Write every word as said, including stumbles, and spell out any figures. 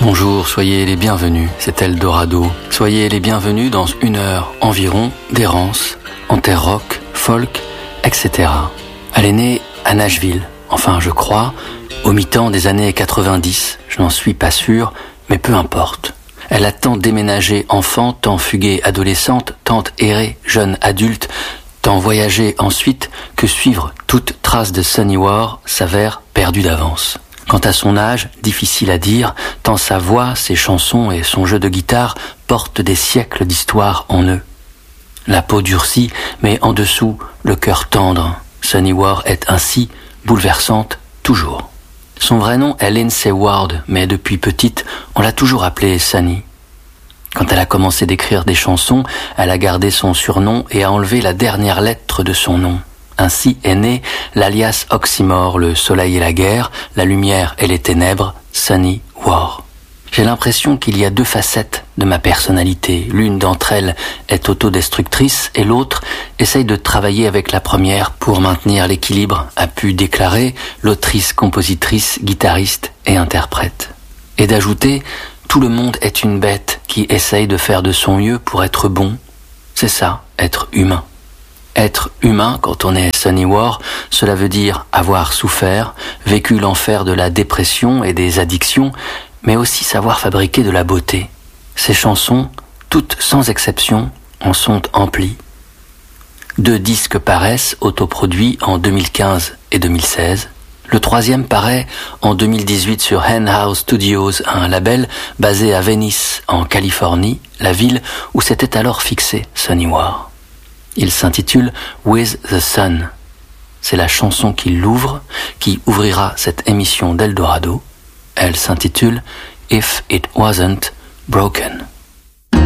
Bonjour, soyez les bienvenus, c'est Eldorado. Soyez les bienvenus dans une heure environ d'errance en terre rock, folk, et cetera. Elle est née à Nashville, enfin je crois, au mi-temps des années quatre-vingt-dix, je n'en suis pas sûr, mais peu importe. Elle a tant déménagé enfant, tant fugué adolescente, tant erré jeune adulte, tant voyagé ensuite que suivre toute trace de Sunny War s'avère perdu d'avance. Quant à son âge, difficile à dire, tant sa voix, ses chansons et son jeu de guitare portent des siècles d'histoire en eux. La peau durcie, mais en dessous, le cœur tendre. Sunny War est ainsi bouleversante toujours. Son vrai nom est Lindsay Ward, mais depuis petite, on l'a toujours appelée Sunny. Quand elle a commencé d'écrire des chansons, elle a gardé son surnom et a enlevé la dernière lettre de son nom. Ainsi est né l'alias oxymore, le soleil et la guerre, la lumière et les ténèbres, Sunny War. J'ai l'impression qu'il y a deux facettes de ma personnalité. L'une d'entre elles est autodestructrice et l'autre essaye de travailler avec la première pour maintenir l'équilibre, a pu déclarer l'autrice, compositrice, guitariste et interprète. Et d'ajouter, tout le monde est une bête qui essaye de faire de son mieux pour être bon. C'est ça, être humain. Être humain, quand on est Sunny War, cela veut dire avoir souffert, vécu l'enfer de la dépression et des addictions, mais aussi savoir fabriquer de la beauté. Ces chansons, toutes sans exception, en sont emplies. Deux disques paraissent, autoproduits en deux mille quinze et deux mille seize. Le troisième paraît en deux mille dix-huit sur Henhouse Studios, un label basé à Venice, en Californie, la ville où s'était alors fixé Sunny War. Il s'intitule With the Sun. C'est la chanson qui l'ouvre, qui ouvrira cette émission d'Eldorado. Elle s'intitule If It Wasn't Broken.